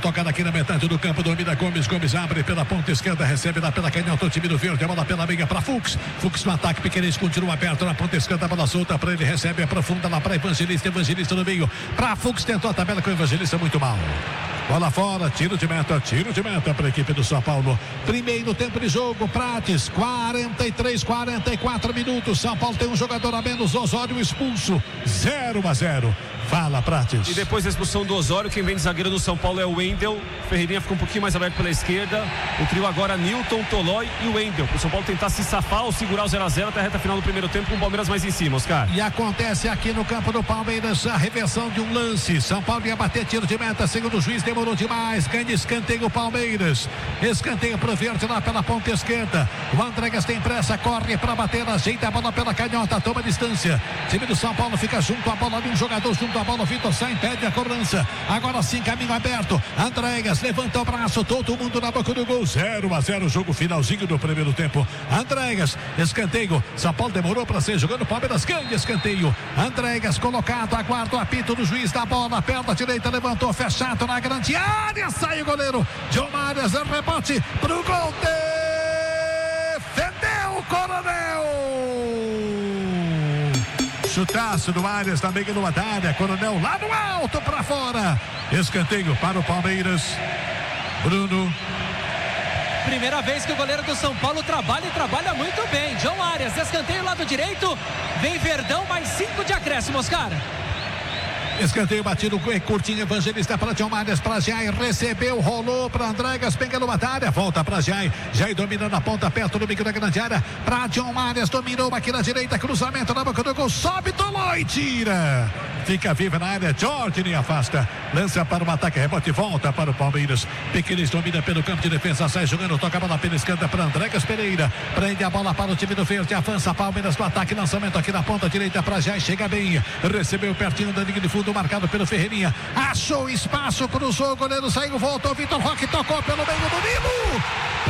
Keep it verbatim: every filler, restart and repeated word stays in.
tocada aqui na metade do campo, domina Gomes, Gomes abre pela ponta esquerda, recebe lá pela canhota o time do Verde, a bola pela meia para Fux, Fux no ataque, Piquerez continua aberto na ponta esquerda, a bola solta para ele, recebe, aprofunda lá para Evangelista, Evangelista no meio, para Fux, tentou a tabela com o Evangelista, muito mal. Bola fora, tiro de meta, tiro de meta para a equipe do São Paulo. Primeiro tempo de jogo, Prates, quarenta e três, quarenta e quatro minutos. São Paulo tem um jogador a menos, Osório expulso, zero a zero. Fala, Prates. E depois da expulsão do Osório, quem vem de zagueiro do São Paulo é o Wendel. Ferreirinha fica um pouquinho mais aberto pela esquerda. O trio agora, Nilton, Tolói e o Wendel. O São Paulo tentar se safar ou segurar o zero a zero até a reta final do primeiro tempo, com o Palmeiras mais em cima, Oscar. E acontece aqui no campo do Palmeiras a reversão de um lance. São Paulo ia bater tiro de meta, segundo o juiz, demorou demais. Ganha escanteio o Palmeiras. Escanteio pro Verde lá pela ponta esquerda. O Andrégas tem pressa, corre para bater, ajeita a bola pela canhota, toma distância. O time do São Paulo fica junto à bola de um jogador, junto à bola, Vitor Sá impede a cobrança. Agora sim, caminho aberto. Andrégas levanta o braço, todo mundo na boca do gol. zero a zero, jogo finalzinho do primeiro tempo. Andrégas, escanteio. São Paulo demorou para ser jogando, Palmeiras ganha escanteio. Andrégas colocado, aguarda o apito do juiz da bola, perna direita, levantou, fechado na grande área, sai o goleiro. John Marias, rebote pro gol, defendeu o Coronel. Chutaço do Arias na meia numa área, Coronel lá no alto para fora. Escanteio para o Palmeiras. Bruno. Primeira vez que o goleiro do São Paulo trabalha e trabalha muito bem. John Arias, escanteio lado direito. Vem Verdão, mais cinco de acréscimo, Oscar. Escanteio batido, curtinho, Evangelista para John Marias, para Jair, recebeu, rolou para Andrégas, pega numa área, volta para Jair, Jair domina na ponta, perto do bico da grande área, para John Marias, dominou aqui na direita, cruzamento na boca do gol, sobe, Toló e tira. Fica viva na área, Jorge nem afasta, lança para o ataque, rebote, volta para o Palmeiras. Piquerez domina pelo campo de defesa, sai jogando, toca a bola pela esquerda para Andrégas Pereira, prende a bola para o time do Verde, avança Palmeiras no ataque, lançamento aqui na ponta direita para Jair, chega bem, recebeu pertinho da linha de fundo, marcado pelo Ferreirinha, achou espaço, cruzou, o goleiro saiu, voltou, Vitor Roque tocou pelo meio do Nilo.